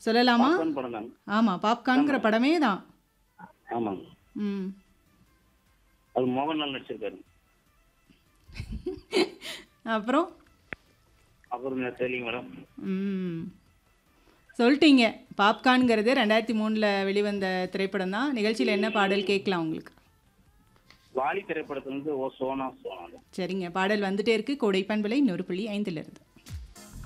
சொல்லலாமா? பாப்கார்ன் படம் தாங்க. ஆமா. பாப்கார்ன்ங்கிற ஆமாங்க. படமே தான். ஆமாங்க. ம். அது மோகன்லால் நடிச்சிருக்காரு. அப்புறம்? அப்புறம் தெரியலங்க மேடம். ம். சொல்ட்டீங்க. பாப்கார்ன்ங்கிறது 2003ல வெளிவந்த திரைப்படம் தான். நிகழ்ச்சியில என்ன பாடல் கேட்கலாம் உங்களுக்கு? வாலி திரைப்படத்துல இருந்து ஓ சோனா சோனா. சரிங்க. பாடல் வந்துட்டே இருக்கு. கோடை பண்பலை 100.5 இருந்து.